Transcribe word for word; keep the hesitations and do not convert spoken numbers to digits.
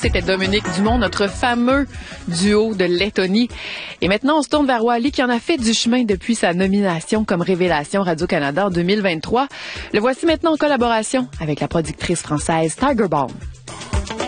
c'était Dominique Dumont, notre fameux duo de Lettonie. Et maintenant, on se tourne vers Wally qui en a fait du chemin depuis sa nomination comme Révélation Radio-Canada en deux mille vingt-trois. Le voici maintenant en collaboration avec la productrice française Tiger Balm.